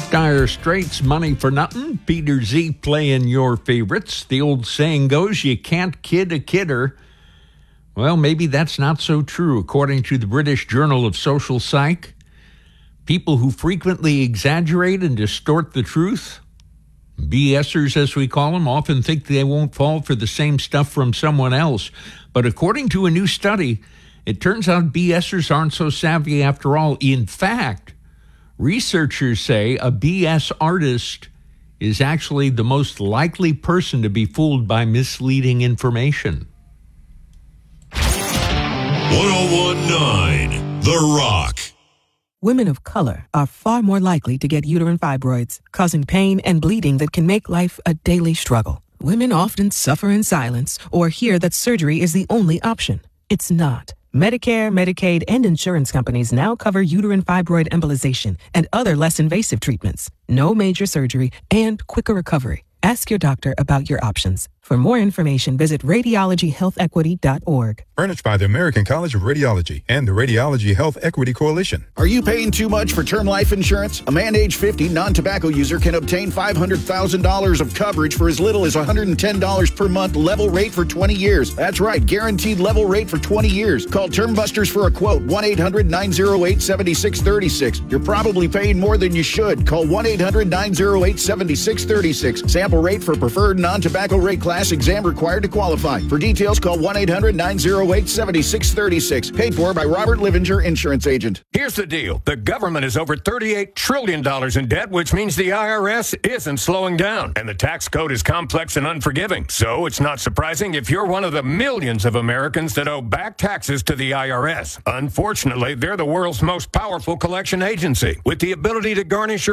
Dire Straits, Money for Nothing. Peter Z playing your favorites. The old saying goes, you can't kid a kidder. Well, maybe that's not so true. According to the British Journal of Social Psych, people who frequently exaggerate and distort the truth, BSers as we call them, often think they won't fall for the same stuff from someone else. But according to a new study, it turns out BSers aren't so savvy after all. In fact, researchers say a BS artist is actually the most likely person to be fooled by misleading information. 1019 The Rock. Women of color are far more likely to get uterine fibroids, causing pain and bleeding that can make life a daily struggle. Women often suffer in silence or hear that surgery is the only option. It's not. Medicare, Medicaid, and insurance companies now cover uterine fibroid embolization and other less invasive treatments. No major surgery and quicker recovery. Ask your doctor about your options. For more information, visit radiologyhealthequity.org. Furnished by the American College of Radiology and the Radiology Health Equity Coalition. Are you paying too much for term life insurance? A man age 50, non-tobacco user can obtain $500,000 of coverage for as little as $110 per month, level rate for 20 years. That's right, guaranteed level rate for 20 years. Call Term Busters for a quote, 1-800-908-7636. You're probably paying more than you should. Call 1-800-908-7636. Sample rate for preferred non-tobacco rate class. Exam required to qualify. For details, call 1-800-908-7636. Paid for by Robert Livinger, insurance agent. Here's the deal. The government is over $38 trillion in debt, which means the IRS isn't slowing down. And the tax code is complex and unforgiving. So it's not surprising if you're one of the millions of Americans that owe back taxes to the IRS. Unfortunately, they're the world's most powerful collection agency with the ability to garnish your